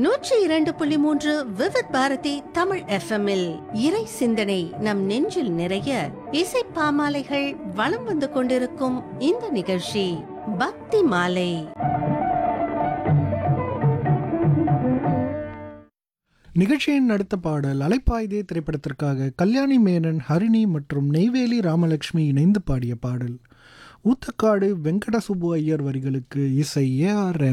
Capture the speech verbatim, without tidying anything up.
நூற்றி இரண்டு புள்ளி மூன்று விவித் பாரதி தமிழ் எஃப்எம்மில் இறை சிந்தனை நம் நெஞ்சில் நிறைய இசை பாமாலைகள் வலம் வந்து கொண்டிருக்கும் இந்த நிகழ்ச்சி பக்தி மாலை. நிகழ்ச்சியின் அடுத்த பாடல் அலைப்பாய்தே திரைப்படத்திற்காக கல்யாணி மேனன், ஹரிணி மற்றும் நெய்வேலி ராமலட்சுமி இணைந்து பாடிய பாடல். ஊத்தக்காடு வெங்கட சுப்பு ஐயர் வரிகளுக்கு இசை ஏ ஆர்